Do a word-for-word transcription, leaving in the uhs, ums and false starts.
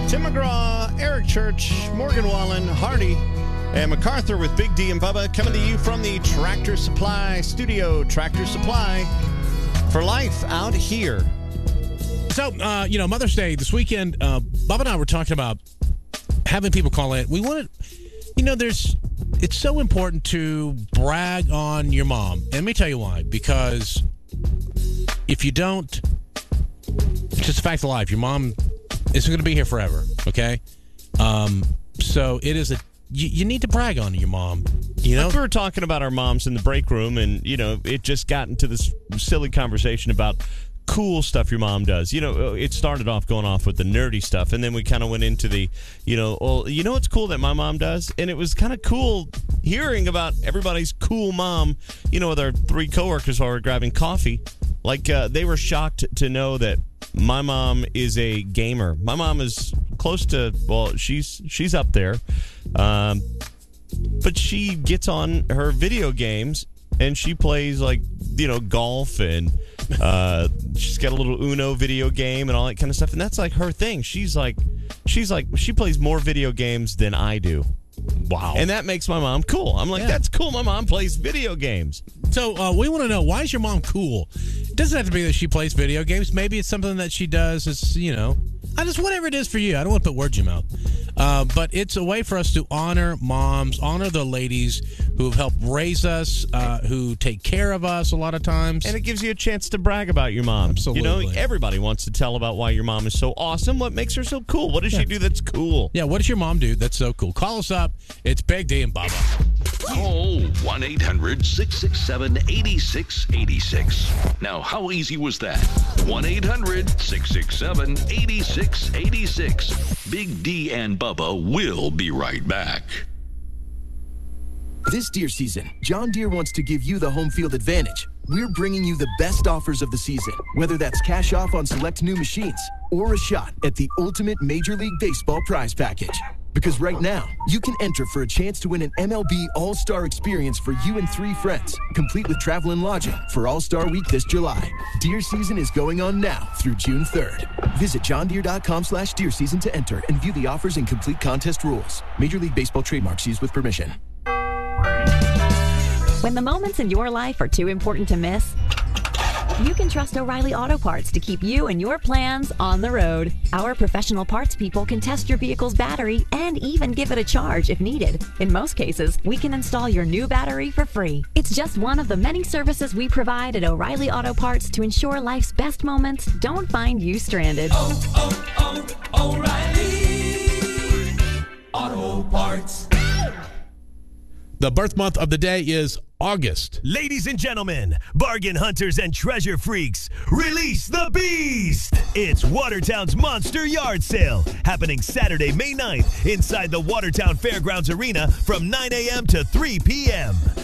Tim McGraw, Eric Church, Morgan Wallen, Hardy, and MacArthur with Big D and Bubba coming to you from the Tractor Supply Studio. Tractor Supply for life out here. So, uh, you know, Mother's Day this weekend, uh, Bubba and I were talking about having people call in. We wanted, you know, there's, it's so important to brag on your mom. And let me tell you why. Because if you don't, it's just a fact of life. Your mom isn't going to be here forever, okay? Um, so it is a, you, you need to brag on your mom, you know? Like we were talking about our moms in the break room, and, you know, it just got into this silly conversation about cool stuff your mom does. You know, it started off going off with the nerdy stuff, and then we kind of went into the, you know, well, you know what's cool that my mom does? And it was kind of cool hearing about everybody's cool mom, you know, with our three coworkers while we were grabbing coffee. Like, uh, they were shocked to know that my mom is a gamer. My mom is close to, well, she's she's up there. Um, but she gets on her video games, and she plays, like, you know, golf, and uh, she's got a little Uno video game and all that kind of stuff. And that's, like, her thing. She's like, she's like, she plays more video games than I do. Wow. And that makes my mom cool. I'm like, yeah. That's cool. My mom plays video games. So uh, we want to know, why is your mom cool? It doesn't have to be that she plays video games. Maybe it's something that she does. It's, you know, I just, whatever it is for you. I don't want to put words in your mouth. Uh, but it's a way for us to honor moms, honor the ladies who have helped raise us, uh, who take care of us a lot of times. And it gives you a chance to brag about your mom. Absolutely. You know, everybody wants to tell about why your mom is so awesome. What makes her so cool? What does yeah. she do that's cool? Yeah, what does your mom do that's so cool? Call us up. It's Big D and Bubba. Call one eight hundred six six seven eight six eight six. Now, how easy was that? one eight hundred six six seven eight six eight six. Big D and Bubba will be right back. This deer season, John Deere wants to give you the home field advantage. We're bringing you the best offers of the season, whether that's cash off on select new machines or a shot at the ultimate Major League Baseball prize package. Because right now, you can enter for a chance to win an M L B All-Star experience for you and three friends, complete with travel and lodging for All-Star Week this July. Deer season is going on now through June third. Visit johndeere.com slash deer season to enter and view the offers and complete contest rules. Major League Baseball trademarks used with permission. When the moments in your life are too important to miss, you can trust O'Reilly Auto Parts to keep you and your plans on the road. Our professional parts people can test your vehicle's battery and even give it a charge if needed. In most cases, we can install your new battery for free. It's just one of the many services we provide at O'Reilly Auto Parts to ensure life's best moments don't find you stranded. Oh, oh, oh, O'Reilly Auto Parts. The birth month of the day is August. Ladies and gentlemen, bargain hunters and treasure freaks, release the beast! It's Watertown's Monster Yard Sale, happening Saturday, May ninth, inside the Watertown Fairgrounds Arena from nine a.m. to three p.m.